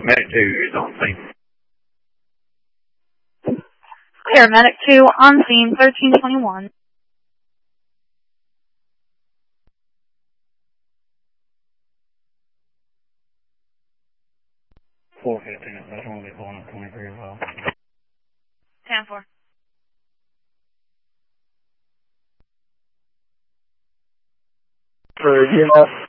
Medic 2 is on scene. Clear, Medic 2 on scene, 1321. Four 15, that's one will be pulling up 23 as well. 10-4. For EMS